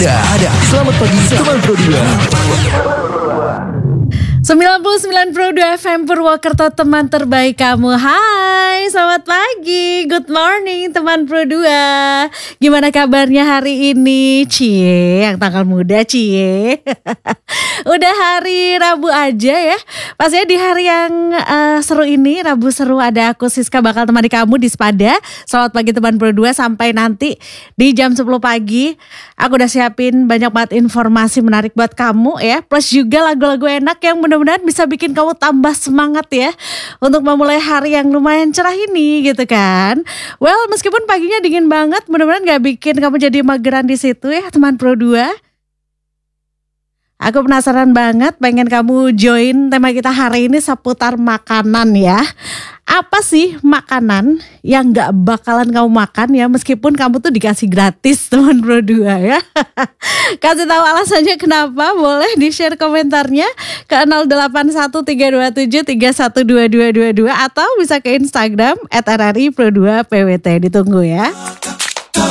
Ada. Selamat pagi teman Pro 99 Pro 2 FM Purwokerto, teman terbaik kamu. Hai, selamat pagi, good morning teman Pro 2. Gimana kabarnya hari ini? Cie, yang tanggal muda cie. Udah hari Rabu aja ya. Pastinya di hari yang seru ini, Rabu seru, ada aku Siska bakal temani kamu di Sepada. Selamat pagi teman Pro 2, sampai nanti di jam 10 pagi. Aku udah siapin banyak banget informasi menarik buat kamu ya. Plus juga lagu-lagu enak yang mudah-mudahan bisa bikin kamu tambah semangat ya untuk memulai hari yang lumayan cerah ini gitu kan. Well, meskipun paginya dingin banget, mudah-mudahan gak bikin kamu jadi mageran di situ ya teman Pro 2. Aku penasaran banget, pengen kamu join tema kita hari ini seputar makanan ya. Apa sih makanan yang gak bakalan kamu makan ya meskipun kamu tuh dikasih gratis teman Pro 2 ya. Kasih tahu alasannya kenapa, boleh di-share komentarnya ke 081327312222 atau bisa ke Instagram @rripro2pwt. Ditunggu ya.